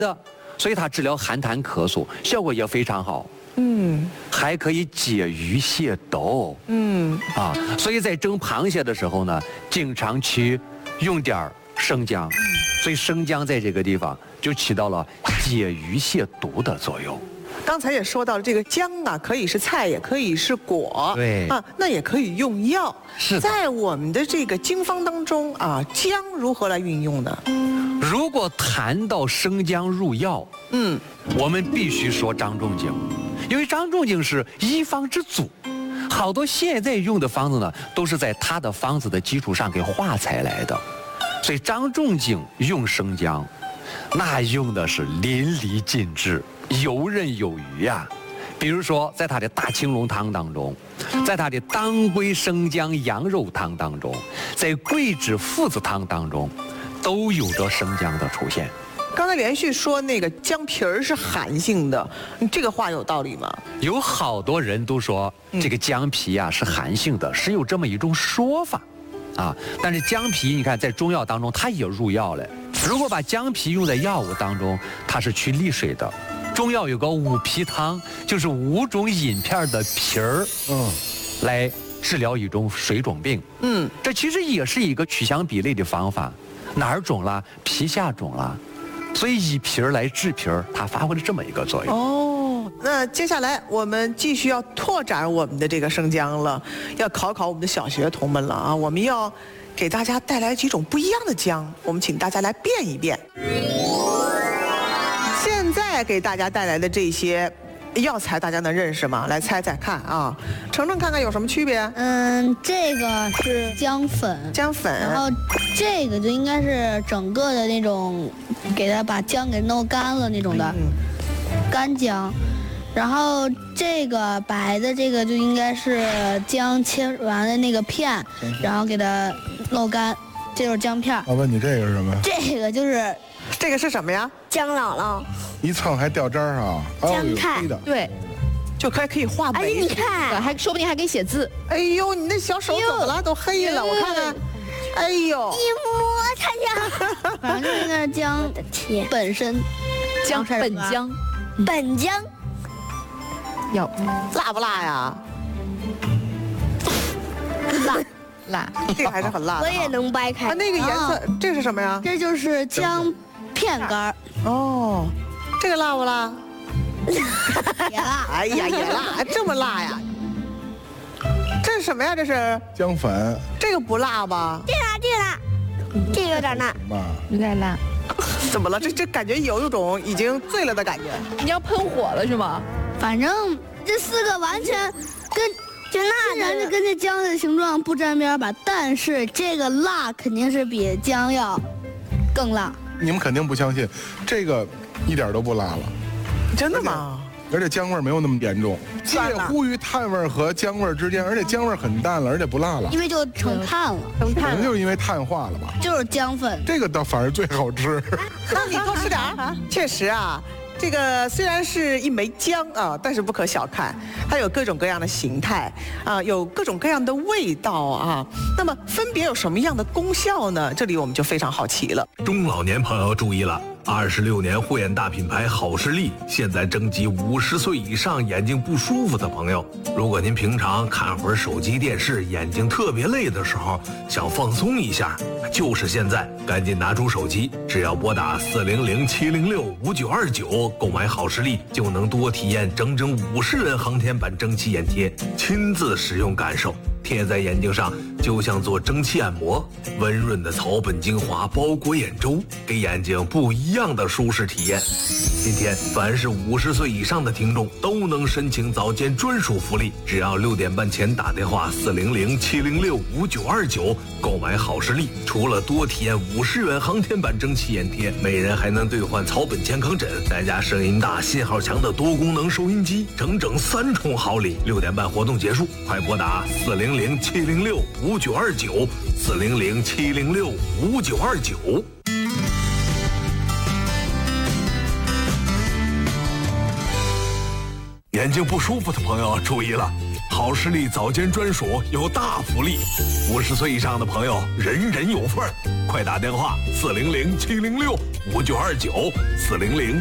的，所以它治疗寒痰咳嗽效果也非常好。还可以解鱼蟹斗。所以在蒸螃蟹的时候呢，经常去用点生姜，所以生姜在这个地方就起到了解鱼蟹毒的作用。 刚才也说到了，这个姜啊，可以是菜，也可以是果， 对啊，那也可以用药。 是的， 在我们的这个经方当中啊，姜如何来运用呢？ 如果谈到生姜入药，我们必须说张仲景，因为张仲景是医方之祖，好多现在用的方子呢，都是在他的方子的基础上给化裁来的，所以张仲景用生姜，那用的是淋漓尽致，游刃有余呀。比如说，在他的大青龙汤当中，在他的当归生姜羊肉汤当中，在桂枝附子汤当中，都有着生姜的出现。 刚才连续说那个姜皮儿是寒性的，这个话有道理吗？ 有好多人都说这个姜皮啊是寒性的，是有这么一种说法，啊，但是姜皮你看在中药当中它也入药了。如果把姜皮用在药物当中，它是去利水的。中药有个五皮汤，就是5种饮片的皮儿，来治疗一种水肿病。这其实也是一个取香比类的方法。哪儿肿了？皮下肿了，所以以皮儿来治皮儿，它发挥了这么一个作用。 那接下来我们继续要拓展我们的这个生姜了，要考考我们的小学童们了啊！我们要给大家带来几种不一样的姜，我们请大家来变一变。现在给大家带来的这些药材，大家能认识吗？来猜猜看啊！程程看看有什么区别？ 这个是姜粉， 姜粉， 然后这个就应该是整个的那种，给它把姜给弄干了那种的，干姜。然后这个白的这个就应该是姜切完的那个片，然后给它弄干，这就是姜片。 我问你这个是什么？ 这个是什么呀？ 姜姥姥， 一蹭还掉渣儿啊！ 姜太， 对， 就可以画眉。 你看， 还说不定还可以写字。 哎呦，你那小手怎么了？都黑了，我看看。哎呦， 一摸它就，反正就是那姜本身，本姜。 有辣不辣呀？ 辣， 这个还是很辣的。 我也能掰开。 它那个颜色，这是什么呀？ 这就是姜片干。 哦，这个辣不辣？ 也辣。 哎呀，也辣，这么辣呀？这是什么呀？这是姜粉。 这个不辣吧？ 这辣，这个有点辣。 有点辣。 怎么了？这感觉有一种已经醉了的感觉。 你要喷火了是吗？ 反正这4个完全跟辣的跟这姜的形状不沾边吧，但是这个辣肯定是比姜要更辣。 你们肯定不相信，这个一点都不辣了。 真的吗？ 而且姜味没有那么严重，介乎于炭味和姜味之间，而且姜味很淡了，而且不辣了。 因为就成炭了， 可能就是因为碳化了吧。 就是姜粉， 这个倒反而最好吃。 那你多吃点儿。确实啊。这个虽然是一枚姜啊，但是不可小看，它有各种各样的形态啊，有各种各样的味道啊。那么分别有什么样的功效呢？这里我们就非常好奇了。 中老年朋友注意了，26年护眼大品牌好视力现在征集50岁以上眼睛不舒服的朋友。如果您平常看会儿手机电视，眼睛特别累的时候，想放松一下，就是现在，赶紧拿出手机，只要拨打400-706-5929购买好视力，就能多体验整整50元航天版蒸汽眼贴，亲自使用感受。贴在眼睛上就像做蒸汽按摩，温润的草本精华包裹眼周，给眼睛不一样的舒适体验。今天凡是50岁以上的听众都能申请早间专属福利，只要6点半前打电话400-706-5929购买好视力，除了多体验50元航天版蒸汽眼贴，每人还能兑换草本健康枕，再加声音大信号强的多功能收音机，整整3重好礼。6点半活动结束，快拨打400-706-5929 400-706-5929。眼睛不舒服的朋友注意了， 好视力早间专属有大福利，50岁以上的朋友人人有份儿，快打电话400-706-5929，400